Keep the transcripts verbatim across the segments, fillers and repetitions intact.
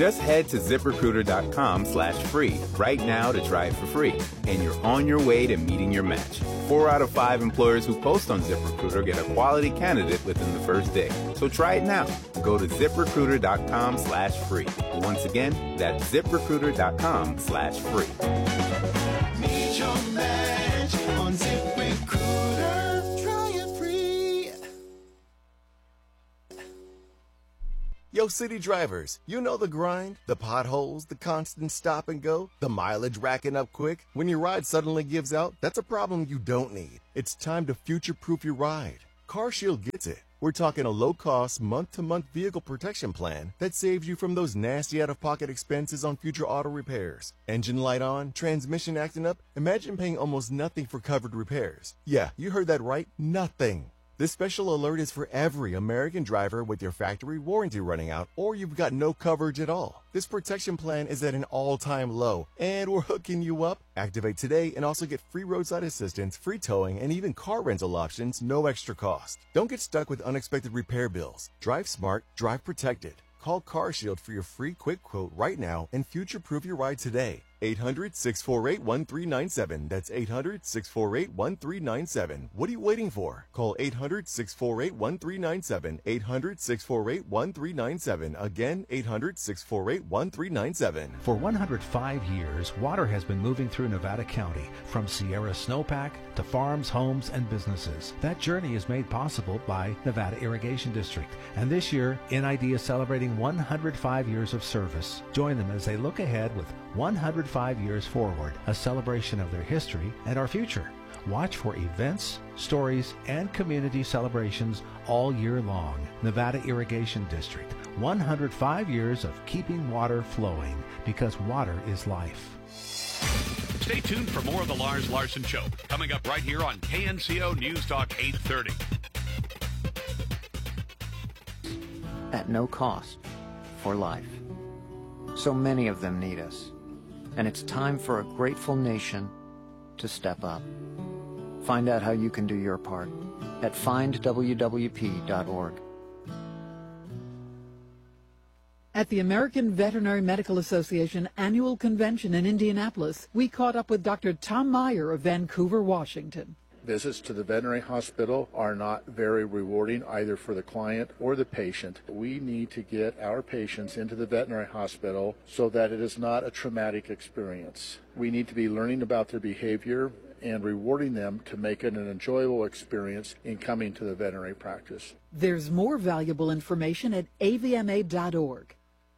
Just head to ZipRecruiter.com slash free right now to try it for free, and you're on your way to meeting your match. Four out of five employers who post on ZipRecruiter get a quality candidate within the first day. So try it now. Go to ZipRecruiter.com slash free. Once again, that's ZipRecruiter.com slash free. Meet your match on ZipRecruiter. Try it free. Yo, city drivers, you know the grind, the potholes, the constant stop and go, the mileage racking up quick. When your ride suddenly gives out, that's a problem you don't need. It's time to future-proof your ride. CarShield gets it. We're talking a low-cost, month-to-month vehicle protection plan that saves you from those nasty out-of-pocket expenses on future auto repairs. Engine light on, transmission acting up, imagine paying almost nothing for covered repairs. Yeah, you heard that right, nothing. This special alert is for every American driver with your factory warranty running out or you've got no coverage at all. This protection plan is at an all-time low, and we're hooking you up. Activate today and also get free roadside assistance, free towing, and even car rental options, no extra cost. Don't get stuck with unexpected repair bills. Drive smart, drive protected. Call CarShield for your free quick quote right now and future-proof your ride today. eight hundred, six four eight, one three nine seven. That's eight hundred, six four eight, one three nine seven. What are you waiting for? Call eight hundred, six four eight, one three nine seven. eight hundred, six four eight, one three nine seven. Again, eight hundred, six four eight, one three nine seven. For one hundred five years, water has been moving through Nevada County, from Sierra Snowpack to farms, homes, and businesses. That journey is made possible by Nevada Irrigation District. And this year, N I D is celebrating one hundred five years of service. Join them as they look ahead with one hundred five years forward, a celebration of their history and our future. Watch for events, stories, and community celebrations all year long. Nevada Irrigation District, one hundred five years of keeping water flowing, because water is life. Stay tuned for more of the Lars Larson Show, coming up right here on K N C O News Talk eight thirty. At no cost, for life. So many of them need us, and it's time for a grateful nation to step up. Find out how you can do your part at find w w p dot org. At the American Veterinary Medical Association annual convention in Indianapolis, we caught up with Doctor Tom Meyer of Vancouver, Washington. Visits to the veterinary hospital are not very rewarding either for the client or the patient. We need to get our patients into the veterinary hospital so that it is not a traumatic experience. We need to be learning about their behavior and rewarding them to make it an enjoyable experience in coming to the veterinary practice. There's more valuable information at a v m a dot org.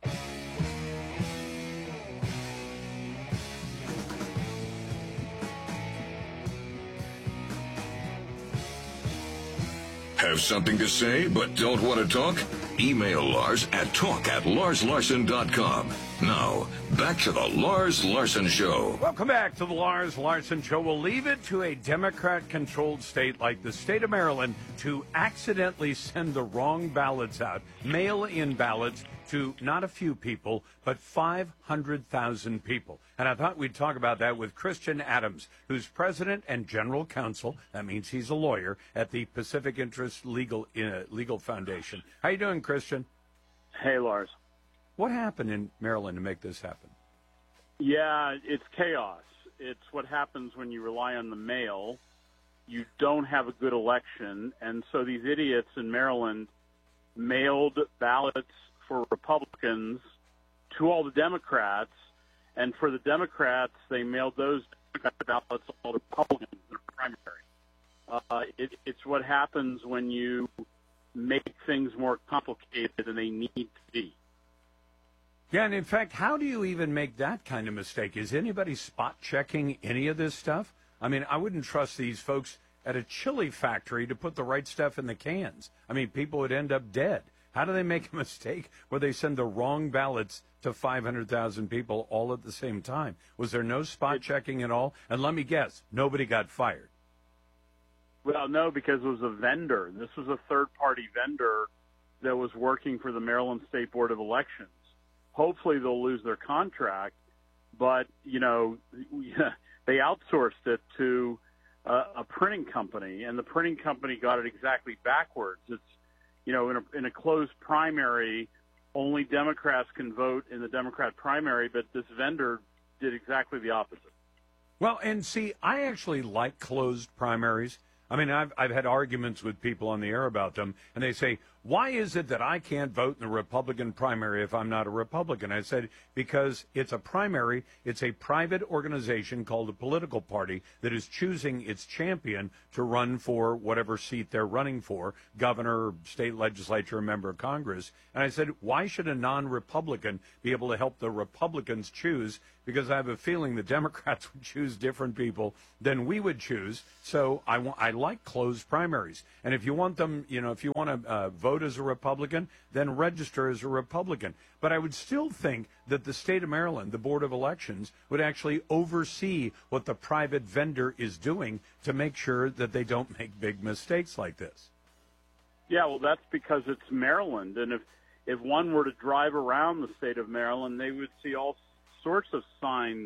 Have something to say but don't want to talk? Email Lars at talk at lars larson dot com. Now, back to the Lars Larson Show. Welcome back to the Lars Larson Show. We'll leave it to a Democrat-controlled state like the state of Maryland to accidentally send the wrong ballots out, mail-in ballots, to not a few people, but five hundred thousand people. And I thought we'd talk about that with Christian Adams, who's president and general counsel, that means he's a lawyer, at the Pacific Interest Legal uh, Legal Foundation. How you doing, Christian? Hey, Lars. What happened in Maryland to make this happen? Yeah, it's chaos. It's what happens when you rely on the mail. You don't have a good election, and so these idiots in Maryland mailed ballots for Republicans to all the Democrats, and for the Democrats, they mailed those ballots to all the Republicans in the primary. Uh, it, it's what happens when you make things more complicated than they need to be. Yeah, and in fact, how do you even make that kind of mistake? Is anybody spot checking any of this stuff? I mean, I wouldn't trust these folks at a chili factory to put the right stuff in the cans. I mean, people would end up dead. How do they make a mistake where they send the wrong ballots to five hundred thousand people all at the same time? Was there no spot checking at all? And let me guess, nobody got fired. Well, no, because it was a vendor. This was a third-party vendor that was working for the Maryland State Board of Elections. Hopefully they'll lose their contract, but, you know, they outsourced it to a, a printing company, and the printing company got it exactly backwards. It's, you know, in a, in a closed primary, only Democrats can vote in the Democrat primary, but this vendor did exactly the opposite. Well, and see, I actually like closed primaries. I mean, I've I've had arguments with people on the air about them, and they say, why is it that I can't vote in the Republican primary if I'm not a Republican? I said, because it's a primary, it's a private organization called a political party that is choosing its champion to run for whatever seat they're running for, governor, state legislature, member of Congress. And I said, why should a non-Republican be able to help the Republicans choose? Because I have a feeling the Democrats would choose different people than we would choose. So I, want, I like closed primaries. And if you want them, you know, if you want to uh, vote as a Republican, then register as a Republican. But I would still think that the state of Maryland, the Board of Elections, would actually oversee what the private vendor is doing to make sure that they don't make big mistakes like this. Yeah, well, that's because it's Maryland. And if, if one were to drive around the state of Maryland, they would see all sorts of signs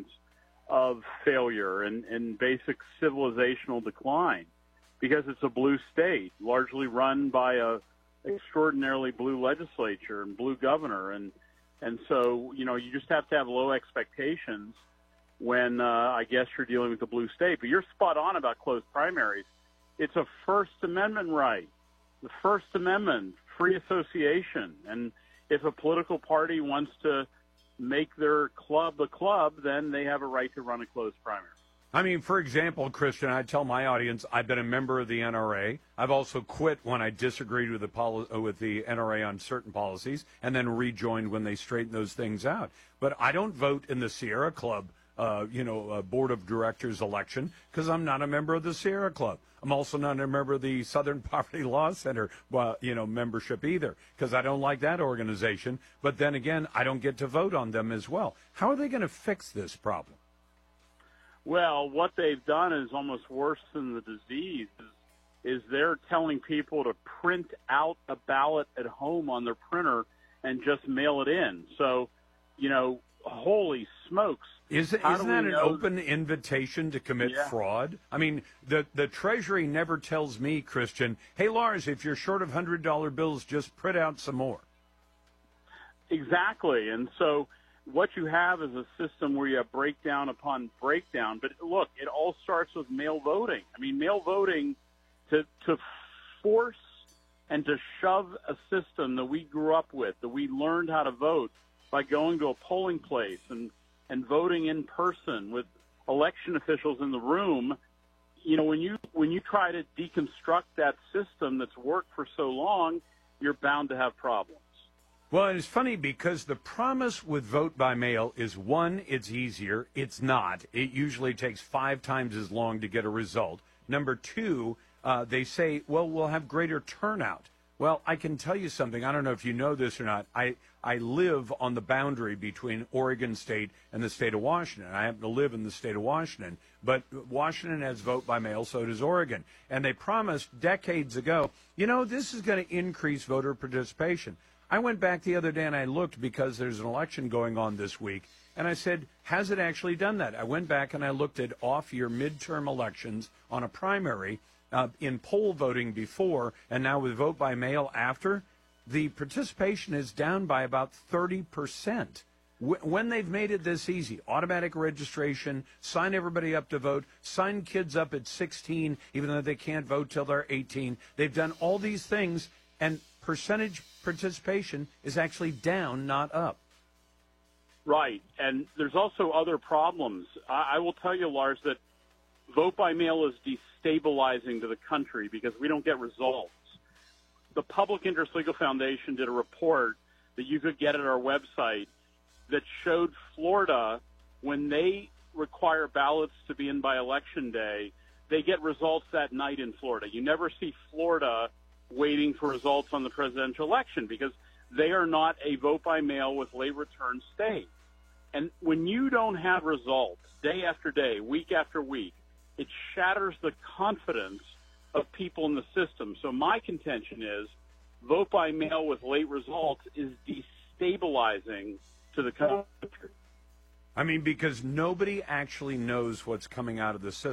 of failure and, and basic civilizational decline, because it's a blue state, largely run by a extraordinarily blue legislature and blue governor. And, and so, you know, you just have to have low expectations when, uh, I guess you're dealing with a blue state. But you're spot on about closed primaries. It's a First Amendment right. The First Amendment, free association. And if a political party wants to make their club a club, then they have a right to run a closed primary. I mean, for example, Christian, I tell my audience I've been a member of the N R A. I've also quit when I disagreed with the poli- with the N R A on certain policies, and then rejoined when they straightened those things out. But I don't vote in the Sierra Club, uh, you know, uh, board of directors election, because I'm not a member of the Sierra Club. I'm also not a member of the Southern Poverty Law Center, uh, you know, membership either, because I don't like that organization. But then again, I don't get to vote on them as well. How are they going to fix this problem? Well, what they've done is almost worse than the disease, is, is they're telling people to print out a ballot at home on their printer and just mail it in. So, you know, holy smokes. Is, isn't that an open invitation to commit yeah. fraud? I mean, the, the Treasury never tells me, Christian, hey, Lars, if you're short of one hundred dollar bills, just print out some more. Exactly. And so what you have is a system where you have breakdown upon breakdown. But look, it all starts with mail voting. I mean, mail voting to to force and to shove a system that we grew up with, that we learned how to vote by going to a polling place and, and voting in person with election officials in the room. You know, when you when you try to deconstruct that system that's worked for so long, you're bound to have problems. Well, it's funny because the promise with vote by mail is, one, it's easier. It's not. It usually takes five times as long to get a result. Number two, uh, they say, well, we'll have greater turnout. Well, I can tell you something. I don't know if you know this or not. I, I live on the boundary between Oregon State and the state of Washington. I happen to live in the state of Washington. But Washington has vote by mail, so does Oregon. And they promised decades ago, you know, this is going to increase voter participation. I went back the other day and I looked because there's an election going on this week, and I said, has it actually done that? I went back and I looked at off-year midterm elections on a primary uh, in poll voting before, and now with vote by mail after. The participation is down by about thirty percent. When they've made it this easy, automatic registration, sign everybody up to vote, sign kids up at sixteen, even though they can't vote till they're eighteen. They've done all these things, and percentage participation is actually down, not up. Right. And there's also other problems. I, I will tell you, Lars, that vote by mail is destabilizing to the country because we don't get results. The Public Interest Legal Foundation did a report that you could get at our website that showed Florida, when they require ballots to be in by Election Day, they get results that night in Florida. You never see Florida waiting for results on the presidential election because they are not a vote by mail with late return state. And when you don't have results day after day, week after week, it shatters the confidence of people in the system. So my contention is vote by mail with late results is destabilizing to the country. I mean, because nobody actually knows what's coming out of the system.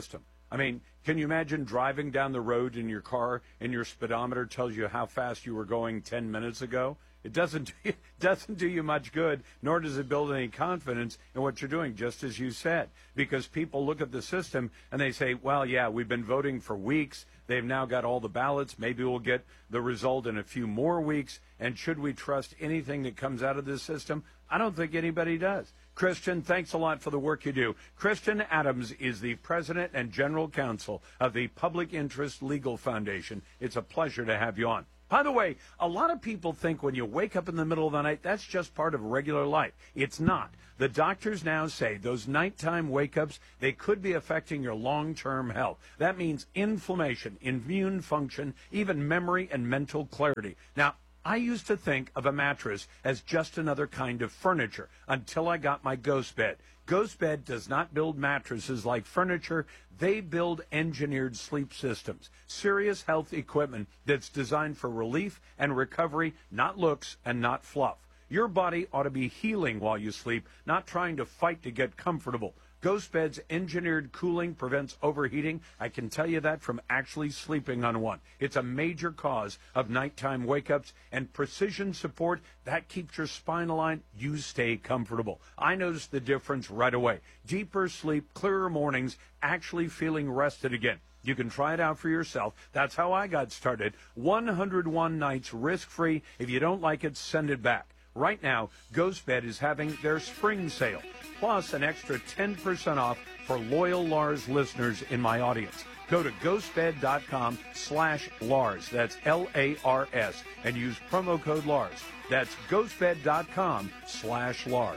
I mean, can you imagine driving down the road in your car and your speedometer tells you how fast you were going ten minutes ago? It doesn't it doesn't do you much good, nor does it build any confidence in what you're doing, just as you said, because people look at the system and they say, well, yeah, we've been voting for weeks. They've now got all the ballots. Maybe we'll get the result in a few more weeks. And should we trust anything that comes out of this system? I don't think anybody does. Christian, thanks a lot for the work you do. Christian Adams is the president and general counsel of the Public Interest Legal Foundation. It's a pleasure to have you on. By the way, a lot of people think when you wake up in the middle of the night, that's just part of regular life. It's not. The doctors now say those nighttime wake-ups, they could be affecting your long-term health. That means inflammation, immune function, even memory and mental clarity. Now, I used to think of a mattress as just another kind of furniture until I got my Ghost Bed. Ghost Bed does not build mattresses like furniture. They build engineered sleep systems, serious health equipment that's designed for relief and recovery, not looks and not fluff. Your body ought to be healing while you sleep, not trying to fight to get comfortable. Ghost Bed's engineered cooling prevents overheating. I can tell you that from actually sleeping on one. It's a major cause of nighttime wake-ups, and precision support, that keeps your spine aligned. You stay comfortable. I noticed the difference right away. Deeper sleep, clearer mornings, actually feeling rested again. You can try it out for yourself. That's how I got started. one hundred one nights risk-free. If you don't like it, send it back. Right now, Ghost Bed is having their spring sale, plus an extra ten percent off for loyal Lars listeners in my audience. Go to ghostbed.com slash Lars, that's L A R S, and use promo code Lars. That's ghostbed.com slash Lars.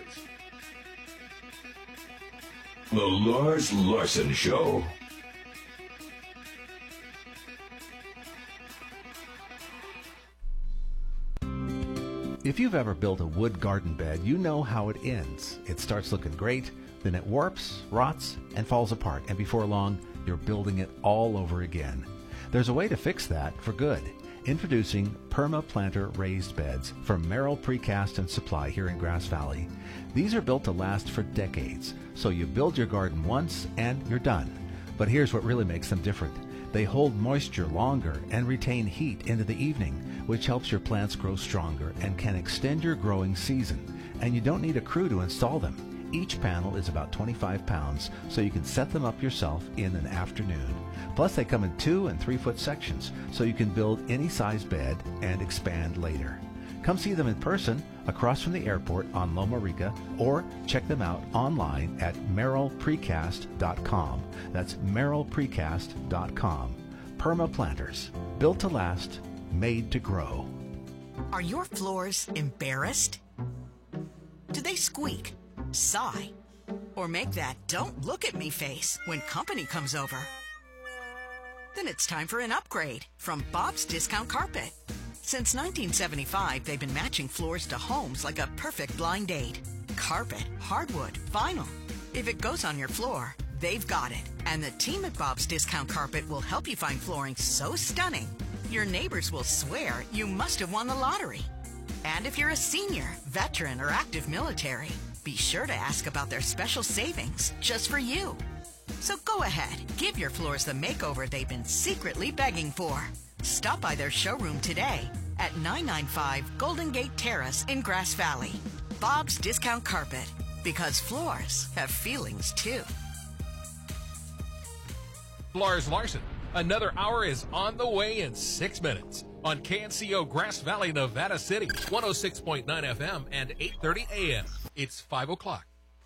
The Lars Larson Show. If you've ever built a wood garden bed, you know how it ends. It starts looking great, then it warps, rots, and falls apart, and before long, you're building it all over again. There's a way to fix that for good. Introducing PermaPlanter raised beds from Merrill Precast and Supply here in Grass Valley. These are built to last for decades, so you build your garden once and you're done. But here's what really makes them different. They hold moisture longer and retain heat into the evening, which helps your plants grow stronger and can extend your growing season. And you don't need a crew to install them. Each panel is about twenty-five pounds, so you can set them up yourself in an afternoon. Plus, they come in two and three foot sections, so you can build any size bed and expand later. Come see them in person across from the airport on Loma Rica, or check them out online at merrill precast dot com. That's merrill precast dot com. PermaPlanters, built to last, made to grow. Are your floors embarrassed? Do they squeak, sigh, or make that "don't look at me" face when company comes over? Then it's time for an upgrade from Bob's Discount Carpet. Since nineteen seventy-five, they've been matching floors to homes like a perfect blind date. Carpet, hardwood, vinyl. If it goes on your floor, they've got it. And the team at Bob's Discount Carpet will help you find flooring so stunning, your neighbors will swear you must have won the lottery. And if you're a senior, veteran, or active military, be sure to ask about their special savings just for you. So go ahead, give your floors the makeover they've been secretly begging for. Stop by their showroom today at nine ninety-five Golden Gate Terrace in Grass Valley. Bob's Discount Carpet, because floors have feelings too. Lars Larson, another hour is on the way in six minutes on K N C O Grass Valley, Nevada City, one oh six point nine F M and eight thirty A M. It's five o'clock.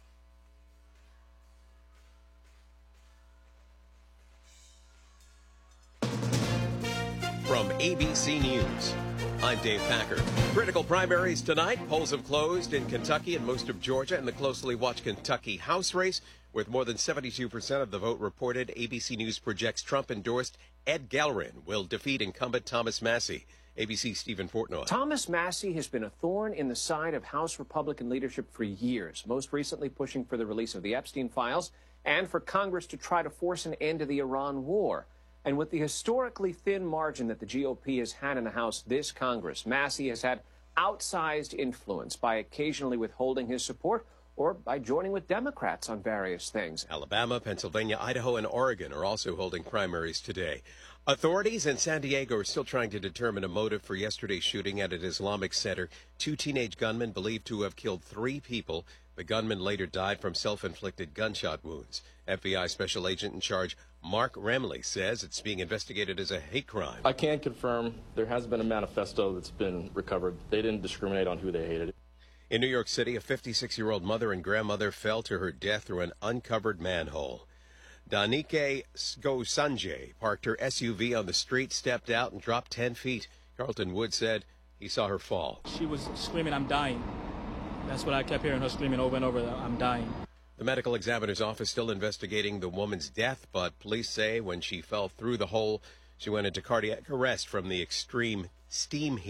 From A B C News, I'm Dave Packer. Critical primaries tonight. Polls have closed in Kentucky and most of Georgia in the closely watched Kentucky House race. With more than seventy-two percent of the vote reported, A B C News projects Trump-endorsed Ed Gelrin will defeat incumbent Thomas Massie. A B C's Stephen Portnoy. Thomas Massie has been a thorn in the side of House Republican leadership for years, most recently pushing for the release of the Epstein files and for Congress to try to force an end to the Iran war. And with the historically thin margin that the G O P has had in the House this Congress, Massie has had outsized influence by occasionally withholding his support or by joining with Democrats on various things. Alabama, Pennsylvania, Idaho, and Oregon are also holding primaries today. Authorities in San Diego are still trying to determine a motive for yesterday's shooting at an Islamic center. Two teenage gunmen believed to have killed three people. The gunman later died from self-inflicted gunshot wounds. F B I Special Agent in charge Mark Remley says it's being investigated as a hate crime. I can confirm there has been a manifesto that's been recovered. They didn't discriminate on who they hated. In New York City, a fifty-six-year-old mother and grandmother fell to her death through an uncovered manhole. Danike Skosanjay parked her S U V on the street, stepped out, and dropped ten feet. Carlton Wood said he saw her fall. She was screaming, "I'm dying." That's what I kept hearing her screaming over and over, "I'm dying." The medical examiner's office still investigating the woman's death, but police say when she fell through the hole, she went into cardiac arrest from the extreme steam heat.